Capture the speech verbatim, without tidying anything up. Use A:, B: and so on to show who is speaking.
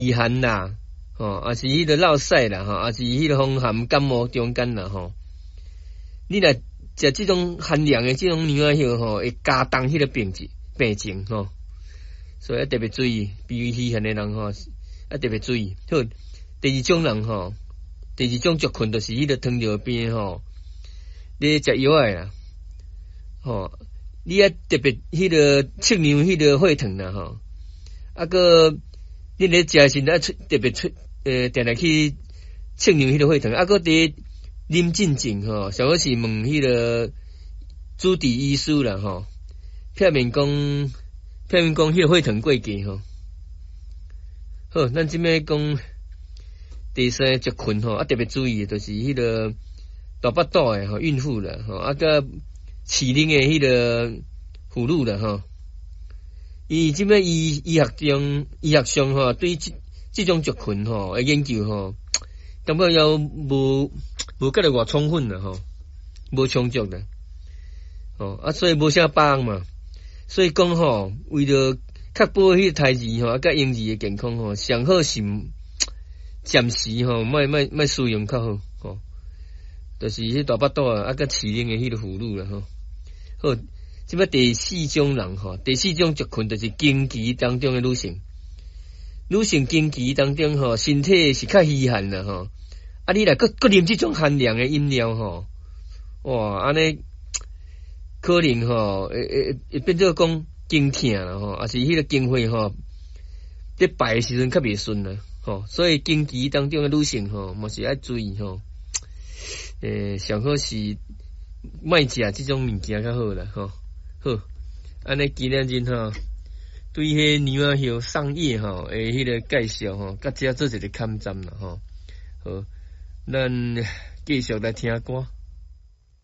A: 鼻寒啦，吼，啊是迄个落屎啦，吼，啊是迄个风寒感冒中间啦，吼。你若食即种寒凉的即种牛仔血吼，会加重迄个病症病情吼，所以特别注意，鼻胃虚寒的人吼，啊特别注意。好，第二种人吼，第二种族群就是迄个糖尿病吼，你食药诶啦，吼，你啊特别迄个测量迄个血糖啦吼，啊个你咧食时啊特别出呃，定定去测量迄个血糖，啊个伫啉进前吼，上好是问迄个主治医师啦吼，片面讲片面讲迄个血糖过低吼。好，咱即摆讲第三族群吼，啊特别注意就是迄个大腹肚诶吼，孕妇啦吼，啊个饲奶诶迄个妇女啦吼。伊即摆医医学中医学上吼，对即即种族群吼诶研究吼，感觉要无无甲得偌充分啦吼，无充足啦，吼啊，所以无啥帮嘛，所以讲吼，为了确保迄个胎儿吼，啊甲婴儿诶健康吼，上好是暂时吼，莫莫莫使用较好吼，就是迄大腹肚啊，啊甲饲奶诶迄个妇女啦吼，好。即摆第四种人吼，第四种族群就是经期当中诶女性，女性经期当中吼，身体是较虚寒啦吼，啊你若搁搁啉即种寒凉诶饮料吼，哇安尼可能吼会会会变做讲经痛啦吼，啊是迄个经血吼，伫排诶时阵较袂顺啦吼，所以经期当中诶女性吼，嘛是爱注意吼，诶上好是莫食即种物件较好啦吼。好，安尼今日日吼，对迄牛仔血上叶吼诶迄个介绍吼，甲遮做一个勘站啦吼。好，咱继续来听歌。